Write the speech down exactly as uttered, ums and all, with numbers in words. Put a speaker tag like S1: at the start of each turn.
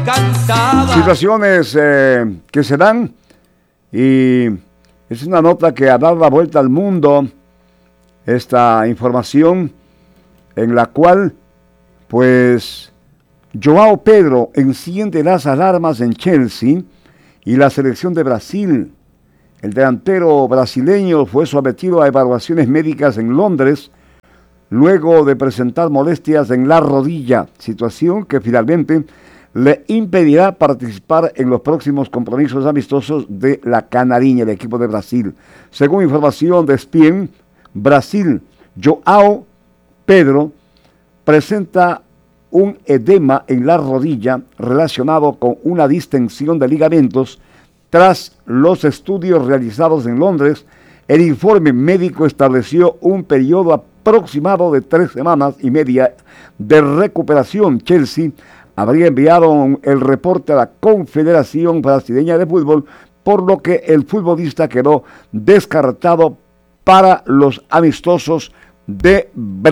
S1: cantaba.
S2: Situaciones eh, que se dan y es una nota que ha dado la vuelta al mundo, esta información en la cual pues João Pedro enciende las alarmas en Chelsea y la selección de Brasil. El delantero brasileño fue sometido a evaluaciones médicas en Londres luego de presentar molestias en la rodilla, situación que finalmente le impedirá participar en los próximos compromisos amistosos de la Canariña, el equipo de Brasil. Según información de S P N, Brasil, João Pedro presenta un edema en la rodilla relacionado con una distensión de ligamentos. Tras los estudios realizados en Londres, el informe médico estableció un periodo aproximado de tres semanas y media de recuperación. Chelsea habría enviado el reporte a la Confederación Brasileña de Fútbol, por lo que el futbolista quedó descartado para los amistosos de Brasil.